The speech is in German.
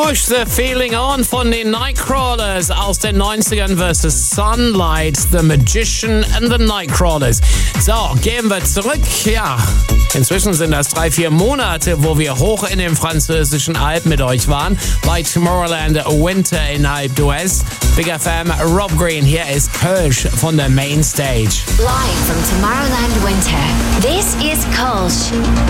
Push the Feeling On von den Nightcrawlers aus den 90ern versus Sunlight, The Magician and the Nightcrawlers. So, gehen wir zurück. Ja, inzwischen sind das 3-4 Monate, wo wir hoch in den französischen Alpen mit euch waren. Bei Tomorrowland Winter innerhalb der US. Big FM, Rob Green, hier ist Kölsch von der Main Stage. Live from Tomorrowland Winter, this is Kölsch.